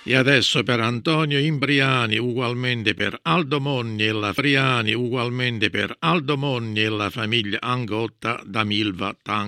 E adesso per Antonio Imbriani, ugualmente per Aldo Monni e la Friani, ugualmente per Aldo Monni e la famiglia Angotta da Milva Tan.